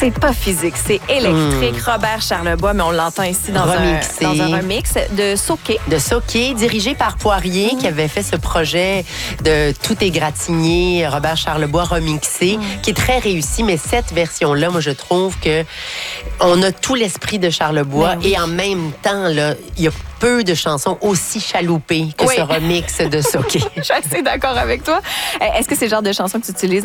C'est pas physique, c'est électrique. Robert Charlebois, mais on l'entend ici dans un remix de Soké. De Soké, dirigé par Poirier, qui avait fait ce projet de Tout égratigné, Robert Charlebois remixé, qui est très réussi. Mais cette version-là, moi, je trouve que on a tout l'esprit de Charlebois et en même temps, là, il y a peu de chansons aussi chaloupées que ce remix de Soké. Je suis assez d'accord avec toi. Est-ce que c'est le genre de chanson que tu utilises